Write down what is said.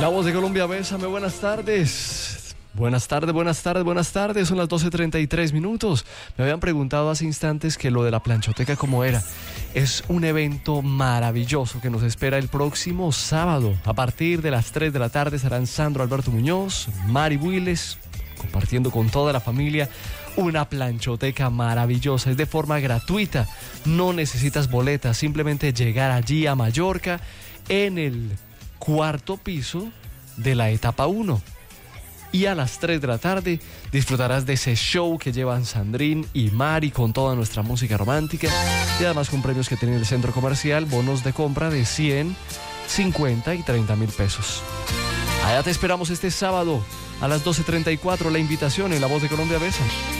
La Voz de Colombia, bésame, buenas tardes. Buenas tardes, buenas tardes, buenas tardes. Son las 12:33. Me habían preguntado hace instantes que lo de la planchoteca cómo era. Es un evento maravilloso que nos espera el próximo sábado. A partir de las 3 de la tarde estarán Sandro Alberto Muñoz, Mari Builes, compartiendo con toda la familia una planchoteca maravillosa. Es de forma gratuita, no necesitas boletas, simplemente llegar allí a Mallorca en el cuarto piso de la etapa 1. Y a las 3 de la tarde disfrutarás de ese show que llevan Sandrín y Mari con toda nuestra música romántica y además con premios que tiene el centro comercial, bonos de compra de 100, 50 y 30 mil pesos. Allá te esperamos este sábado a las 12:34. La invitación en La Voz de Colombia Besa.